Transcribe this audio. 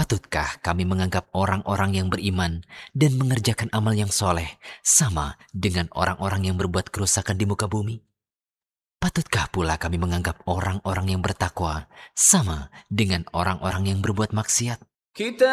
Patutkah kami menganggap orang-orang yang beriman dan mengerjakan amal yang soleh sama dengan orang-orang yang berbuat kerusakan di muka bumi? Patutkah pula kami menganggap orang-orang yang bertakwa sama dengan orang-orang yang berbuat maksiat? Kita